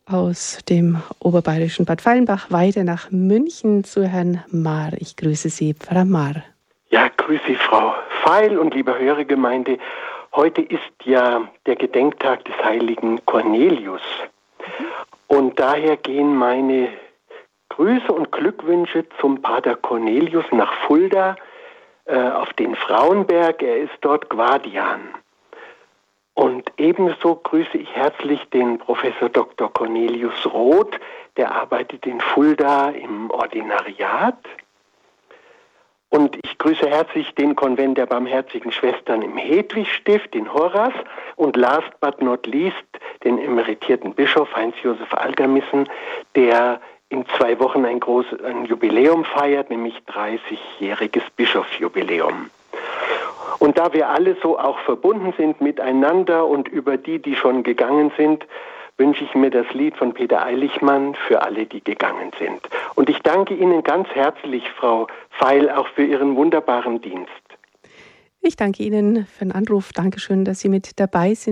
Aus dem oberbayerischen Bad Fallenbach weiter nach München zu Herrn Mahr. Ich grüße Sie, Pfarrer Mahr. Ja, grüße Sie, Frau Feil und liebe Hörergemeinde. Heute ist ja der Gedenktag des heiligen Cornelius. Und daher gehen meine Grüße und Glückwünsche zum Pater Cornelius nach Fulda auf den Frauenberg. Er ist dort Guardian. Und ebenso grüße ich herzlich den Professor Dr. Cornelius Roth, der arbeitet in Fulda im Ordinariat. Und ich grüße herzlich den Konvent der Barmherzigen Schwestern im Hedwigstift in Horas und last but not least den emeritierten Bischof Heinz-Josef Algermissen, der in 2 Wochen ein Jubiläum feiert, nämlich 30-jähriges Bischofsjubiläum. Und da wir alle so auch verbunden sind miteinander und über die schon gegangen sind, wünsche ich mir das Lied von Peter Eiligmann für alle, die gegangen sind. Und ich danke Ihnen ganz herzlich, Frau Feil, auch für Ihren wunderbaren Dienst. Ich danke Ihnen für den Anruf. Dankeschön, dass Sie mit dabei sind.